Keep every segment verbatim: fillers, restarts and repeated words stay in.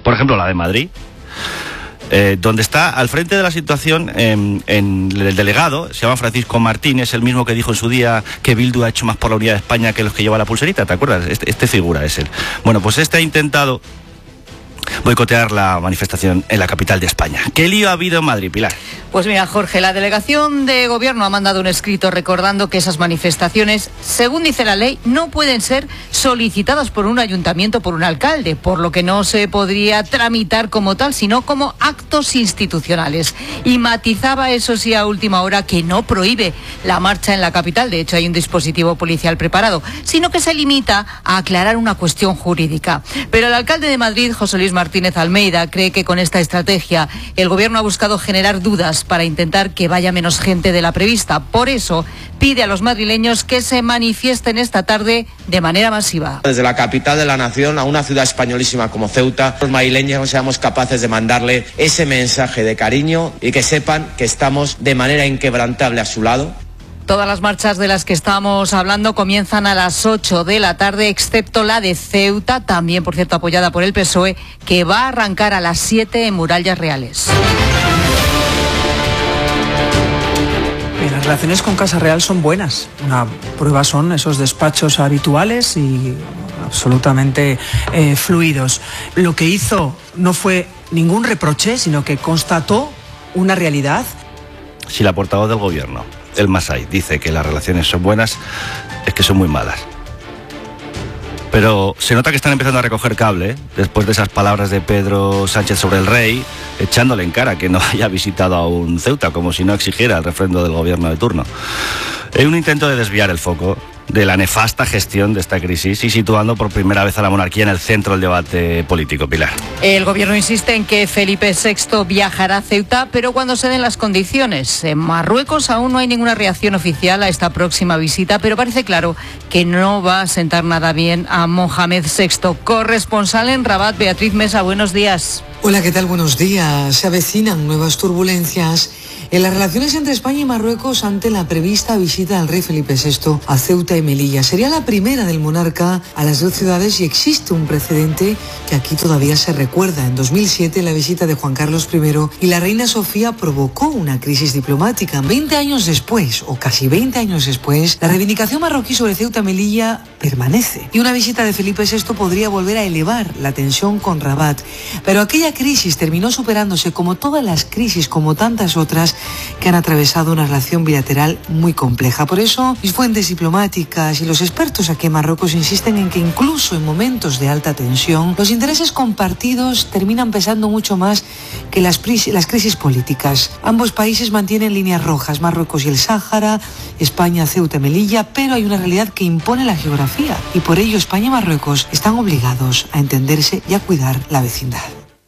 Por ejemplo, la de Madrid, eh, donde está al frente de la situación eh, en el delegado, se llama Francisco Martínez, el mismo que dijo en su día que Bildu ha hecho más por la unidad de España que los que lleva la pulserita, ¿te acuerdas? Este, este figura es él. Bueno, pues este ha intentado boicotear la manifestación en la capital de España. ¿Qué lío ha habido en Madrid, Pilar? Pues mira, Jorge, la delegación de gobierno ha mandado un escrito recordando que esas manifestaciones, según dice la ley, no pueden ser solicitadas por un ayuntamiento o por un alcalde, por lo que no se podría tramitar como tal, sino como actos institucionales. Y matizaba, eso sí, a última hora, que no prohíbe la marcha en la capital, de hecho hay un dispositivo policial preparado, sino que se limita a aclarar una cuestión jurídica. Pero el alcalde de Madrid, José Luis Martínez Almeida, cree que con esta estrategia el gobierno ha buscado generar dudas para intentar que vaya menos gente de la prevista. Por eso pide a los madrileños que se manifiesten esta tarde de manera masiva. Desde la capital de la nación a una ciudad españolísima como Ceuta, los madrileños seamos capaces de mandarle ese mensaje de cariño y que sepan que estamos de manera inquebrantable a su lado. Todas las marchas de las que estamos hablando comienzan a las ocho de la tarde, excepto la de Ceuta, también, por cierto, apoyada por el P S O E, que va a arrancar a las siete en Murallas Reales. Las relaciones con Casa Real son buenas. Una prueba son esos despachos habituales y absolutamente eh, fluidos. Lo que hizo no fue ningún reproche, sino que constató una realidad. Si la portavoz del gobierno, el Masai, dice que las relaciones son buenas, es que son muy malas. Pero se nota que están empezando a recoger cable, ¿eh? Después de esas palabras de Pedro Sánchez sobre el rey, echándole en cara que no haya visitado aún Ceuta, como si no exigiera el refrendo del gobierno de turno. Es un intento de desviar el foco de la nefasta gestión de esta crisis y situando por primera vez a la monarquía en el centro del debate político, Pilar. El gobierno insiste en que Felipe sexto viajará a Ceuta, pero cuando se den las condiciones. En Marruecos aún no hay ninguna reacción oficial a esta próxima visita, pero parece claro que no va a sentar nada bien a Mohamed sexto. Corresponsal en Rabat, Beatriz Mesa, buenos días. Hola, ¿qué tal? Buenos días. Se avecinan nuevas turbulencias en las relaciones entre España y Marruecos ante la prevista visita del rey Felipe sexto a Ceuta y Melilla. Sería la primera del monarca a las dos ciudades y existe un precedente que aquí todavía se recuerda. En dos mil siete, la visita de Juan Carlos primero y la reina Sofía provocó una crisis diplomática. Veinte años después, o casi veinte años después, la reivindicación marroquí sobre Ceuta y Melilla permanece. Y una visita de Felipe sexto podría volver a elevar la tensión con Rabat. Pero aquella crisis terminó superándose, como todas las crisis, como tantas otras, que han atravesado una relación bilateral muy compleja. Por eso, mis fuentes diplomáticas y los expertos aquí en Marruecos insisten en que incluso en momentos de alta tensión, los intereses compartidos terminan pesando mucho más que las, las crisis políticas. Ambos países mantienen líneas rojas, Marruecos y el Sáhara, España, Ceuta y Melilla, pero hay una realidad que impone la geografía y por ello España y Marruecos están obligados a entenderse y a cuidar la vecindad.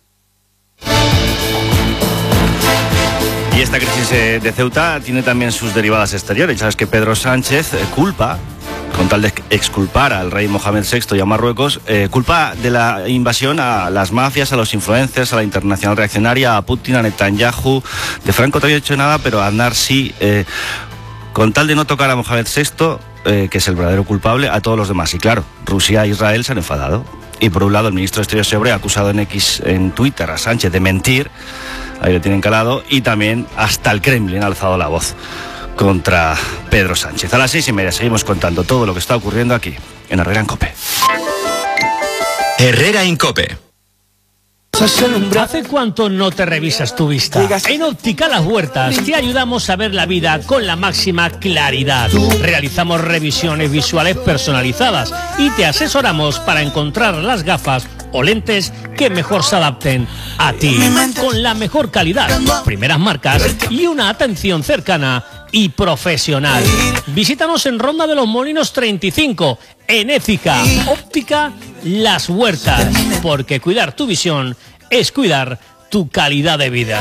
Y esta crisis de Ceuta tiene también sus derivadas exteriores. Sabes que Pedro Sánchez eh, culpa, con tal de exculpar al rey Mohamed sexto y a Marruecos, eh, culpa de la invasión a las mafias, a los influencers, a la internacional reaccionaria, a Putin, a Netanyahu. De Franco todavía no ha hecho nada, pero a Aznar sí. Eh, con tal de no tocar a Mohamed sexto, eh, que es el verdadero culpable, a todos los demás. Y claro, Rusia e Israel se han enfadado. Y por un lado, el ministro de Exteriores Sebre ha acusado en X, en Twitter, a Sánchez de mentir. Ahí lo tienen calado. Y también hasta el Kremlin ha alzado la voz contra Pedro Sánchez. A las seis y media seguimos contando todo lo que está ocurriendo aquí, en Herrera en COPE. Herrera en COPE. ¿Hace cuánto no te revisas tu vista? En Óptica Las Huertas te ayudamos a ver la vida con la máxima claridad. Realizamos revisiones visuales personalizadas y te asesoramos para encontrar las gafas o lentes que mejor se adapten a ti. Con la mejor calidad, primeras marcas y una atención cercana y profesional. Visítanos en Ronda de los Molinos treinta y cinco, en Écija. Óptica Las Huertas, porque cuidar tu visión es cuidar tu calidad de vida.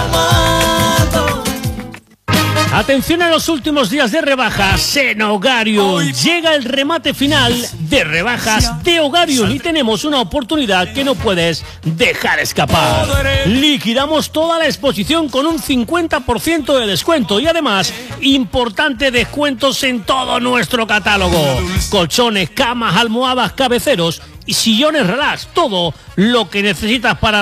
Atención a los últimos días de rebajas en Hogarium. Llega el remate final de rebajas de Hogarium y tenemos una oportunidad que no puedes dejar escapar. Liquidamos toda la exposición con un cincuenta por ciento de descuento y además importantes descuentos en todo nuestro catálogo. Colchones, camas, almohadas, cabeceros y sillones relax, todo lo que necesitas para